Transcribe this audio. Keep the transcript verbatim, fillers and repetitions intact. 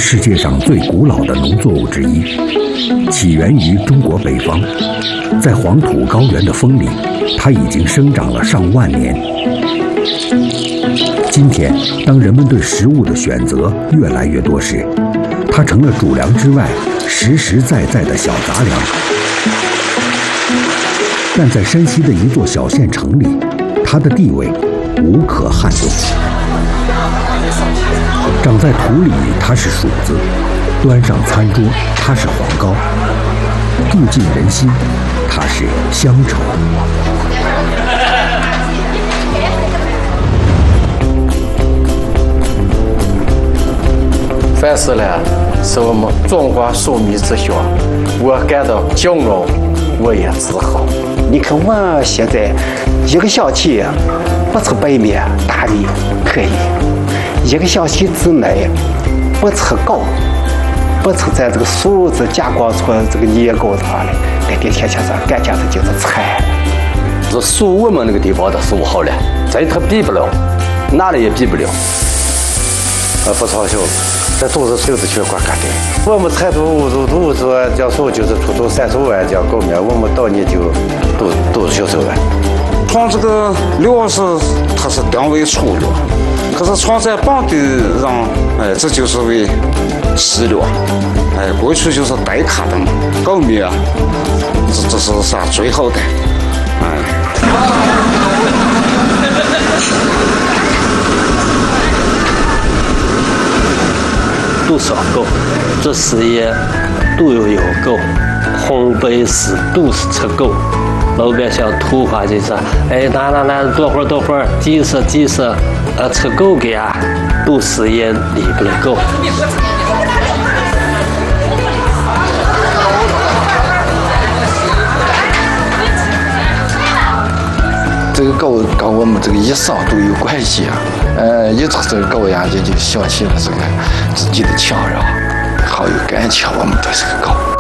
世界上最古老的农作物之一，起源于中国北方，在黄土高原的风里，它已经生长了上万年。今天，当人们对食物的选择越来越多时，它成了主粮之外实实在在的小杂粮。但在山西的一座小县城里，它的地位无可撼动。长在土里，它是黍子；端上餐桌，它是黄糕；住进人心，它是乡愁。 凡是呢，是我们中华庶民之乡，我感到骄傲，我也自豪。 你看我现在一个小时不吃白面大米可以，一个小时之内不吃糕，不吃在这个黍子加工出这个年糕啥的，那天天天上干家的就是菜。 这黍我们那个地方的黍好了，这它比不了，哪里也比不了。 呃，不嘲笑，这都是手子血管干的。我们菜都物主物主叫说就是出头三十万叫够面，我们到年就都都是销售了。 创这个粮食它是定为储粮，可是创在本地人，哎，这就是为食粮，哎，过去就是代卡的嘛，够面啊，这这是啥最好的，哎。 都少够，这事业都要有够，烘焙师都是吃够。老百姓土话就是，哎，那那那多会儿多会儿，几十几十，呃，吃够给啊，都事业离不了够。 这个狗跟我们这个一生都有关系啊，呃，一吃这个狗呀，也就想起了这个自己的亲人，好有感情，我们对这个狗。